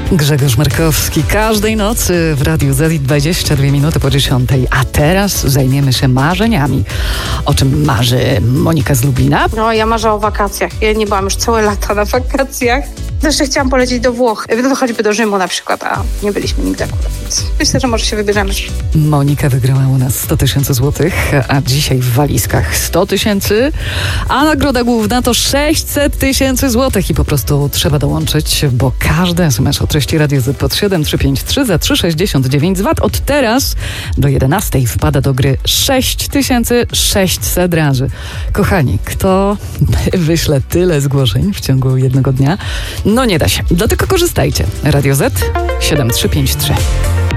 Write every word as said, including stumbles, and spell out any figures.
Grzegorz Markowski każdej nocy w Radiu Z dwadzieścia dwie minuty po dziesiątej. A teraz zajmiemy się marzeniami. O czym marzy Monika z Lublina? No, ja marzę o wakacjach. Ja nie byłam już całe lata na wakacjach. Zresztą chciałam polecieć do Włoch, no choćby do Rzymu na przykład, a nie byliśmy nigdy akurat, więc myślę, że może się wybierzemy. Monika wygrała u nas sto tysięcy złotych, a dzisiaj w walizkach sto tysięcy, a nagroda główna to sześćset tysięcy złotych i po prostu trzeba dołączyć, bo każdy es em es o treści Radio Z pod siedem trzy pięć trzy za trzy sześćdziesiąt dziewięć złotych od teraz do jedenastej wpada do gry sześć tysięcy sześćset razy. Kochani, kto wyśle tyle zgłoszeń w ciągu jednego dnia? No nie da się. Dlatego korzystajcie. Radio Z siedem trzy pięć trzy.